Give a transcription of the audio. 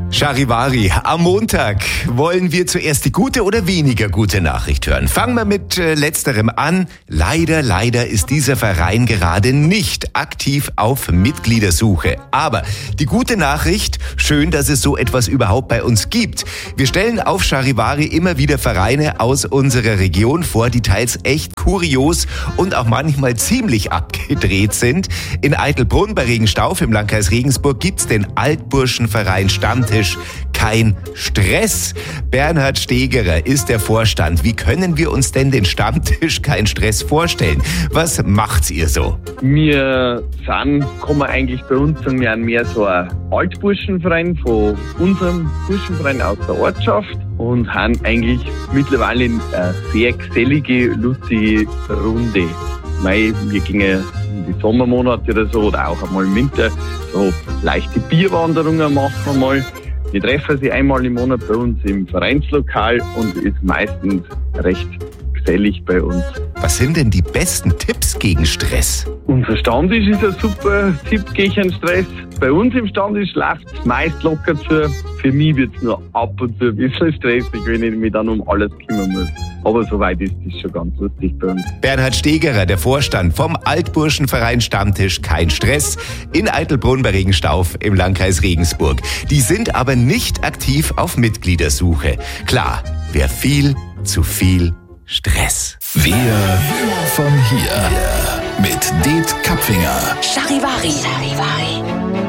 Charivari, am Montag wollen wir zuerst die gute oder weniger gute Nachricht hören. Fangen wir mit letzterem an. Leider ist dieser Verein gerade nicht aktiv auf Mitgliedersuche. Aber die gute Nachricht, schön, dass es so etwas überhaupt bei uns gibt. Wir stellen auf Charivari immer wieder Vereine aus unserer Region vor, die teils echt kurios und auch manchmal ziemlich abgedreht sind. In Eitelbrunn bei Regenstauf im Landkreis Regensburg gibt's den Altburschenverein Stammtisch Kein Stress. Bernhard Stegerer ist der Vorstand. Wie können wir uns denn den Stammtisch Kein Stress vorstellen? Was macht ihr so? Wir kann man eigentlich bei uns sagen, wir sind mehr so ein Altburschenverein von unserem Burschenverein aus der Ortschaft und haben eigentlich mittlerweile eine sehr gesellige, lustige Runde. Wir gingen in die Sommermonate oder so oder auch einmal im Winter so leichte Bierwanderungen machen wir mal. Wir treffen sich einmal im Monat bei uns im Vereinslokal und ist meistens recht gesellig bei uns. Was sind denn die besten Tipps gegen Stress? Unser Stammtisch ist ein super Tipp gegen Stress. Bei uns im Stammtisch läuft es meist locker zu. Für mich wird es nur ab und zu ein bisschen stressig, wenn ich mich dann um alles kümmern muss. Aber soweit ist es schon ganz lustig bei uns. Bernhard Stegerer, der Vorstand vom Altburschenverein Stammtisch Kein Stress in Eitelbrunn bei Regenstauf im Landkreis Regensburg. Die sind aber nicht aktiv auf Mitgliedersuche. Klar, wer viel zu viel Stress. Wir von hier mit Det Kapfinger. Charivari.